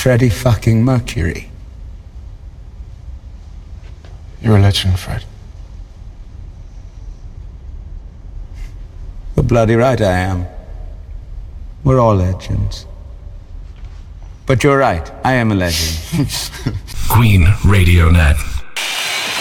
Freddie fucking Mercury. You're a legend, Fred. You're bloody right I am. We're all legends. But you're right, I am a legend. Queen Radio Net.